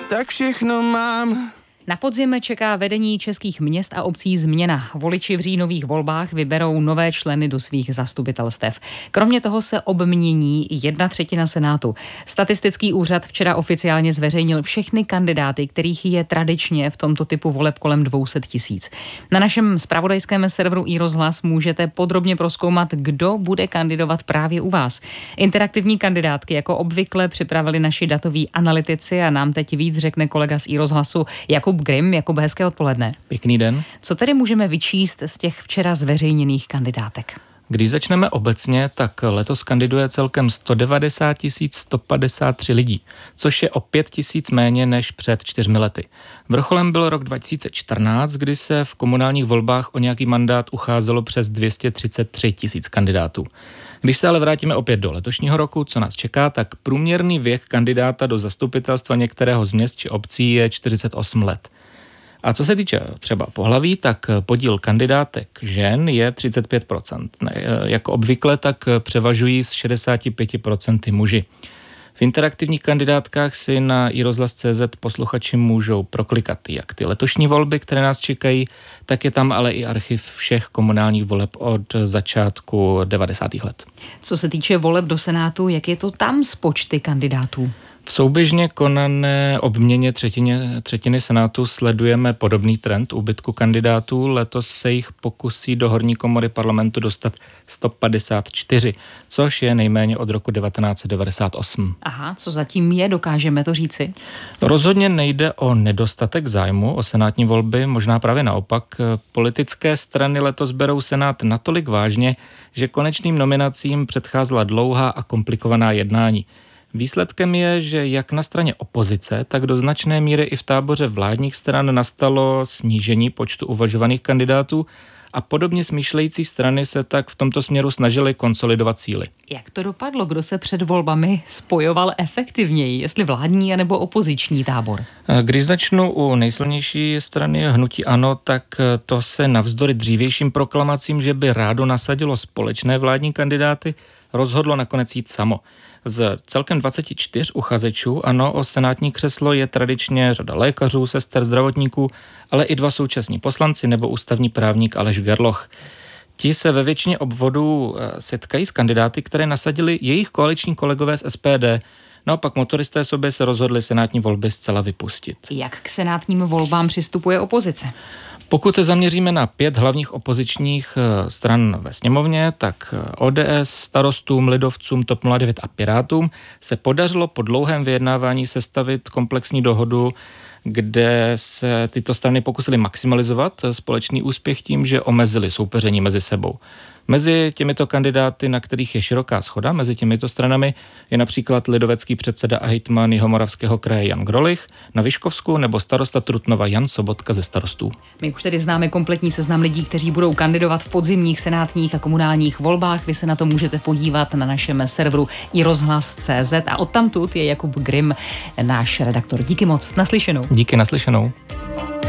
tak všechno mám. Na podzim čeká vedení českých měst a obcí změna. Voliči v říjnových volbách vyberou nové členy do svých zastupitelstev. Kromě toho se obmění 1/3 Senátu. Statistický úřad včera oficiálně zveřejnil všechny kandidáty, kterých je tradičně v tomto typu voleb kolem 200 000. Na našem zpravodajském serveru iRozhlas můžete podrobně prozkoumat, kdo bude kandidovat právě u vás. Interaktivní kandidátky jako obvykle připravili naši datoví analytici a nám teď víc řekne kolega z iRozhlasu Jakub Grimm. Jakub, hezké odpoledne. Pěkný den. Co tedy můžeme vyčíst z těch včera zveřejněných kandidátek? Když začneme obecně, tak letos kandiduje celkem 190 153 lidí, což je o 5 000 méně než před 4 lety. Vrcholem byl rok 2014, kdy se v komunálních volbách o nějaký mandát ucházelo přes 233 000 kandidátů. Když se ale vrátíme opět do letošního roku, co nás čeká, tak průměrný věk kandidáta do zastupitelstva některého z měst či obcí je 48 let. A co se týče třeba pohlaví, tak podíl kandidátek žen je 35%. Jako obvykle tak převažují z 65% muži. V interaktivních kandidátkách si na iRozhlas.cz posluchači můžou proklikat jak ty letošní volby, které nás čekají, tak je tam ale i archiv všech komunálních voleb od začátku 90. let. Co se týče voleb do Senátu, jak je to tam s počty kandidátů? V souběžně konané obměně třetiny Senátu sledujeme podobný trend úbytku kandidátů. Letos se jich pokusí do horní komory parlamentu dostat 154, což je nejméně od roku 1998. Aha, co zatím je, dokážeme to říci? Rozhodně nejde o nedostatek zájmu o senátní volby, možná právě naopak. Politické strany letos berou Senát natolik vážně, že konečným nominacím předcházela dlouhá a komplikovaná jednání. Výsledkem je, že jak na straně opozice, tak do značné míry i v táboře vládních stran nastalo snížení počtu uvažovaných kandidátů a podobně smýšlející strany se tak v tomto směru snažily konsolidovat síly. Jak to dopadlo? Kdo se před volbami spojoval efektivněji, jestli vládní anebo opoziční tábor? Když začnu u nejsilnější strany hnutí ANO, tak to se navzdory dřívějším proklamacím, že by rádo nasadilo společné vládní kandidáty, rozhodlo nakonec jít samo. Z celkem 24 uchazečů ANO o senátní křeslo je tradičně řada lékařů, sester, zdravotníků, ale i 2 současní poslanci nebo ústavní právník Aleš Gerloch. Ti se ve většině obvodů setkají s kandidáty, které nasadili jejich koaliční kolegové z SPD. Naopak motoristé sobě se rozhodli senátní volby zcela vypustit. Jak k senátním volbám přistupuje opozice? Pokud se zaměříme na 5 hlavních opozičních stran ve sněmovně, tak ODS, Starostům, Lidovcům, TOP 09 a Pirátům se podařilo po dlouhém vyjednávání sestavit komplexní dohodu, kde se tyto strany pokusily maximalizovat společný úspěch tím, že omezili soupeření mezi sebou. Mezi těmito kandidáty, na kterých je široká shoda, mezi těmito stranami je například lidovecký předseda a hejtman Jihomoravského kraje Jan Grolich na Vyškovsku nebo starosta Trutnova Jan Sobotka ze Starostů. My už tedy známe kompletní seznam lidí, kteří budou kandidovat v podzimních senátních a komunálních volbách. Vy se na to můžete podívat na našem serveru iRozhlas.cz a odtamtud je Jakub Grimm, náš redaktor. Díky moc, naslyšenou. Díky, naslyšenou.